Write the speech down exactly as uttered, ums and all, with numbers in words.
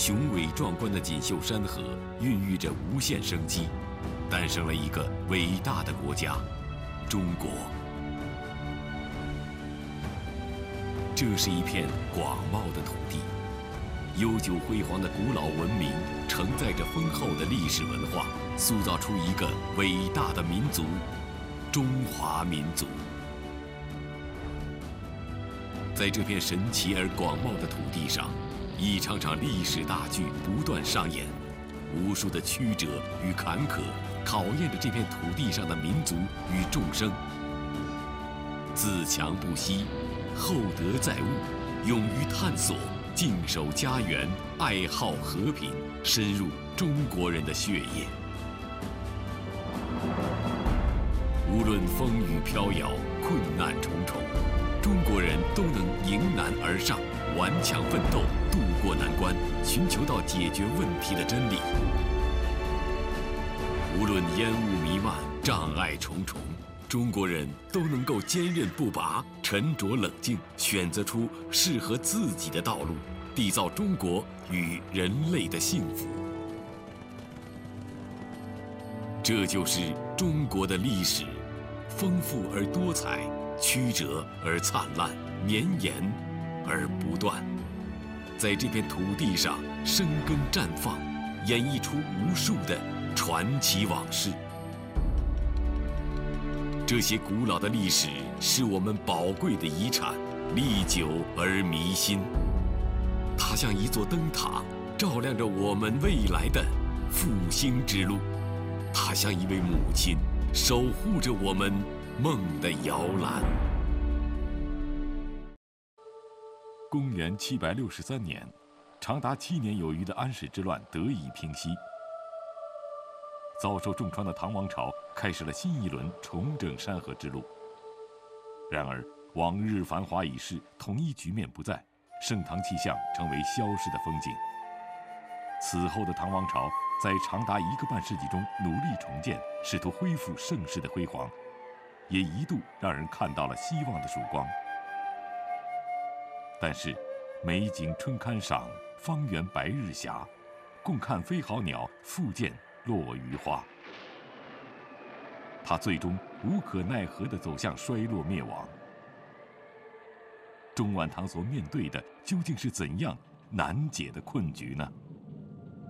雄伟壮观的锦绣山河孕育着无限生机，诞生了一个伟大的国家——中国。这是一片广袤的土地，悠久辉煌的古老文明承载着丰厚的历史文化，塑造出一个伟大的民族——中华民族。在这片神奇而广袤的土地上，一场场历史大剧不断上演，无数的曲折与坎坷考验着这片土地上的民族与众生。自强不息，厚德载物，勇于探索，静守家园，爱好和平，深入中国人的血液。无论风雨飘摇，困难重重，中国人都能迎难而上，顽强奋斗，渡过难关，寻求到解决问题的真理。无论烟雾弥漫，障碍重重，中国人都能够坚韧不拔，沉着冷静，选择出适合自己的道路，缔造中国与人类的幸福。这就是中国的历史，丰富而多彩，曲折而灿烂，绵延而不断。在这片土地上生根绽放，演绎出无数的传奇往事。这些古老的历史是我们宝贵的遗产，历久而弥新。它像一座灯塔，照亮着我们未来的复兴之路。它像一位母亲，守护着我们梦的摇篮。 公元七百六十三年，长达七年有余的安史之乱得以平息。遭受重创的唐王朝开始了新一轮重整山河之路。然而，往日繁华已逝，统一局面不在，盛唐气象成为消失的风景。此后的唐王朝在长达一个半世纪中努力重建，试图恢复盛世的辉煌，也一度让人看到了希望的曙光。但是，美景春堪赏，方圆白日霞，共看飞好鸟，复见落余花。它最终无可奈何地走向衰落灭亡。中晚唐所面对的究竟是怎样难解的困局呢？